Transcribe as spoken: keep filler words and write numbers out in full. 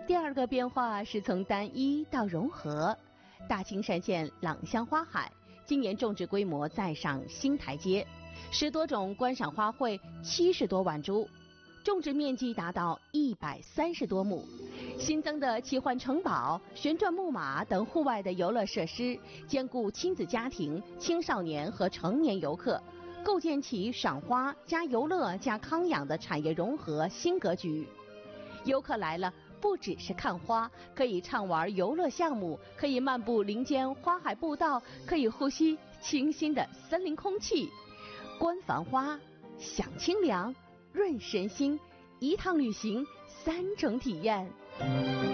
第二个变化是从单一到融合，大青山县朗香花海今年种植规模再上新台阶，十多种观赏花卉，七十多万株，种植面积达到一百三十多亩。新增的奇幻城堡、旋转木马等户外的游乐设施，兼顾亲子家庭、青少年和成年游客，构建起赏花加游乐加康养的产业融合新格局。游客来了，不只是看花，可以畅玩游乐项目，可以漫步林间花海步道，可以呼吸清新的森林空气，观繁花、享清凉、润身心，一趟旅行三种体验。